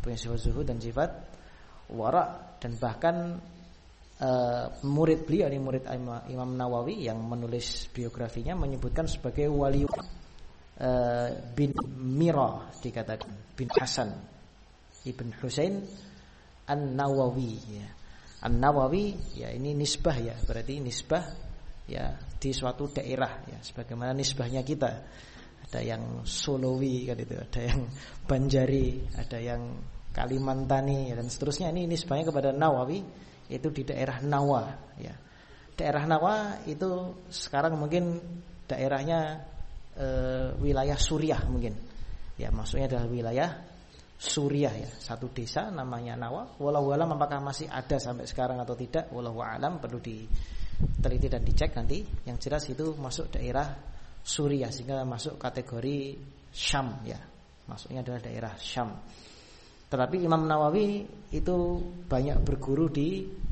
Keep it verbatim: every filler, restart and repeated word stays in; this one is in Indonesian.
punya sifat zuhud dan sifat wara, dan bahkan uh, murid beliau ini murid Imam Nawawi yang menulis biografinya menyebutkan sebagai wali uh, bin Mira, dikatakan bin Hasan Ibn Husain An-Nawawi ya. An-Nawawi ya, ini nisbah ya, berarti nisbah ya di suatu daerah ya, sebagaimana nisbahnya kita. Ada yang Solowi kan itu, ada yang Banjari, ada yang Kalimantani ya, dan seterusnya. Ini nisbahnya kepada Nawawi, itu di daerah Nawa ya. Daerah Nawa itu sekarang mungkin daerahnya e, wilayah Suriah mungkin. Ya, maksudnya adalah wilayah Suriah ya, satu desa namanya Nawa. Wallahu alam apakah masih ada sampai sekarang atau tidak, wallahu alam, perlu diteliti dan dicek nanti. Yang jelas itu masuk daerah Suriah, sehingga masuk kategori Syam ya. Maksudnya adalah daerah Syam. Tetapi Imam Nawawi itu banyak berguru di